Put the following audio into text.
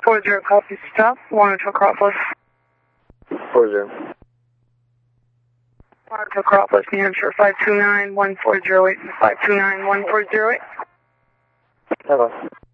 40 copy stop, 102 Acropolis. 40. 102 Acropolis, New Hampshire, 529-1408, 529-1408. Hello.